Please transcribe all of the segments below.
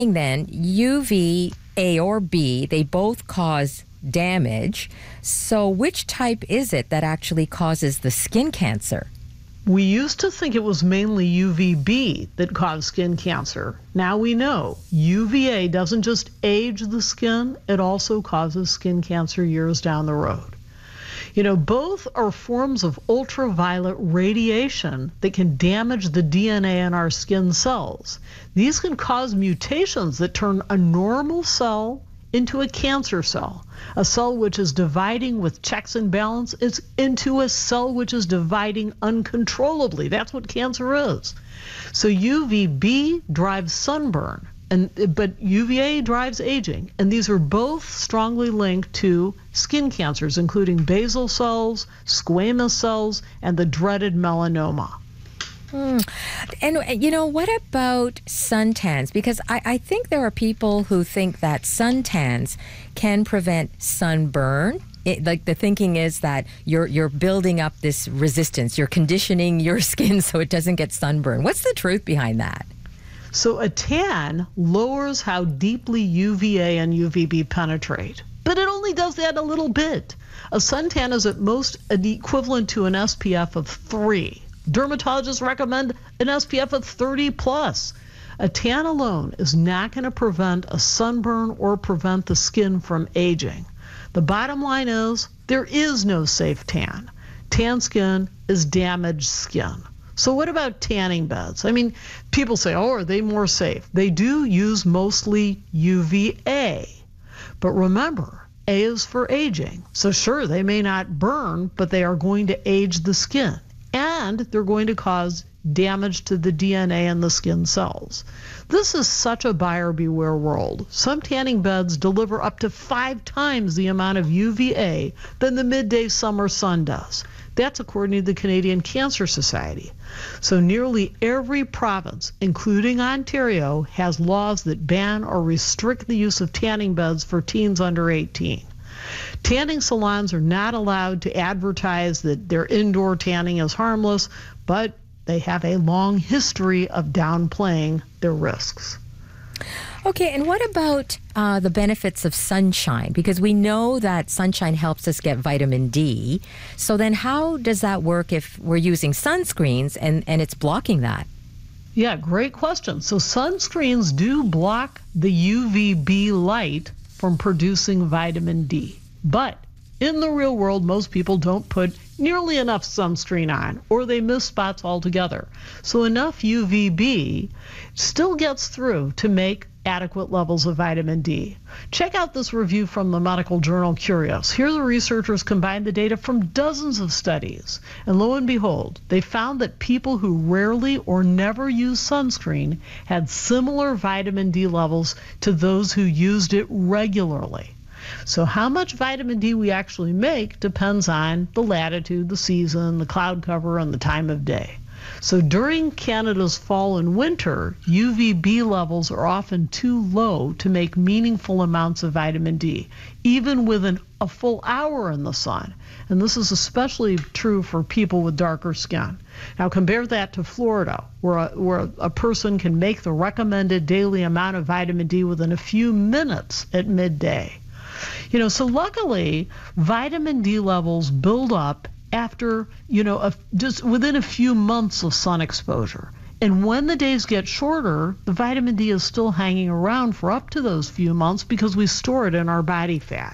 then UV, A or B, they both cause damage. So which type is it that actually causes the skin cancer? We used to think it was mainly UVB that caused skin cancer. Now we know UVA doesn't just age the skin, it also causes skin cancer years down the road. You know, both are forms of ultraviolet radiation that can damage the DNA in our skin cells. These can cause mutations that turn a normal cell into a cancer cell, a cell which is dividing with checks and balances into a cell which is dividing uncontrollably. That's what cancer is. So UVB drives sunburn, but UVA drives aging, and these are both strongly linked to skin cancers, including basal cells, squamous cells, and the dreaded melanoma. And, you know, what about suntans? Because I think there are people who think that suntans can prevent sunburn. Like the thinking is that you're building up this resistance. You're conditioning your skin so it doesn't get sunburn. What's the truth behind that? So a tan lowers how deeply UVA and UVB penetrate, but it only does that a little bit. A suntan is at most an equivalent to an SPF of 3. Dermatologists recommend an SPF of 30 plus. A tan alone is not going to prevent a sunburn or prevent the skin from aging. The bottom line is there is no safe tan. Tan skin is damaged skin. So what about tanning beds? I mean, people say, oh, are they more safe? They do use mostly UVA. But remember, A is for aging. So sure, they may not burn, but they are going to age the skin. And they're going to cause damage to the DNA and the skin cells. This is such a buyer beware world. Some tanning beds deliver up to 5 times the amount of UVA than the midday summer sun does. That's according to the Canadian Cancer Society. So nearly every province, including Ontario, has laws that ban or restrict the use of tanning beds for teens under 18. Tanning salons are not allowed to advertise that their indoor tanning is harmless, but they have a long history of downplaying their risks. Okay, and what about the benefits of sunshine? Because we know that sunshine helps us get vitamin D. So then how does that work if we're using sunscreens and it's blocking that? Yeah, great question. So sunscreens do block the UVB light from producing vitamin D. But in the real world, most people don't put nearly enough sunscreen on, or they miss spots altogether. So enough UVB still gets through to make adequate levels of vitamin D. Check out this review from the medical journal Curious. Here the researchers combined the data from dozens of studies. And lo and behold, they found that people who rarely or never used sunscreen had similar vitamin D levels to those who used it regularly. So how much vitamin D we actually make depends on the latitude, the season, the cloud cover, and the time of day. So during Canada's fall and winter, UVB levels are often too low to make meaningful amounts of vitamin D, even within a full hour in the sun. And this is especially true for people with darker skin. Now compare that to Florida, where a person can make the recommended daily amount of vitamin D within a few minutes at midday. You know, so luckily, vitamin D levels build up after, just within a few months of sun exposure. And when the days get shorter, the vitamin D is still hanging around for up to those few months because we store it in our body fat.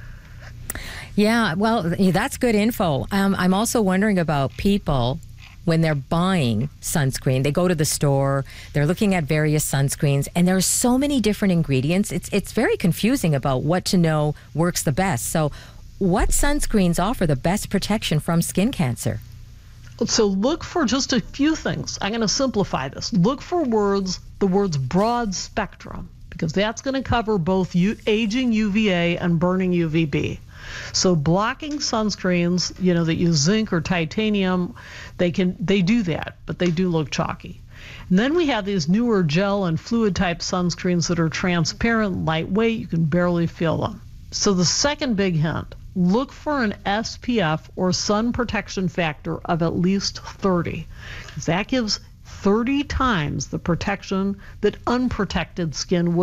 Yeah, well, that's good info. I'm also wondering about people when they're buying sunscreen. They go to the store, they're looking at various sunscreens, and there are so many different ingredients. It's very confusing about what to know works the best. So what sunscreens offer the best protection from skin cancer? So look for just a few things. I'm going to simplify this. Look for the words broad spectrum, because that's going to cover both aging UVA and burning UVB. So blocking sunscreens, that use zinc or titanium, they do that, but they do look chalky. And then we have these newer gel and fluid type sunscreens that are transparent, lightweight, you can barely feel them. So the second big hint, look for an SPF or sun protection factor of at least 30. That gives 30 times the protection that unprotected skin would